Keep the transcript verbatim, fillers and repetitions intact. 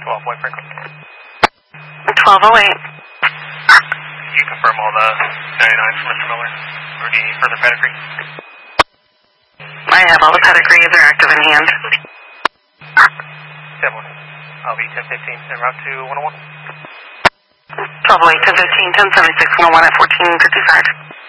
twelve White Franklin. twelve oh eight. Can you confirm all the ninety-nines for Mister Miller? Or do you need further pedigree? I have all the pedigrees. They're active in hand. ten one. I'll be ten fifteen en route to one oh one. twelve oh eight, ten fifteen, ten seventy-six, one oh one at fourteen fifty-five.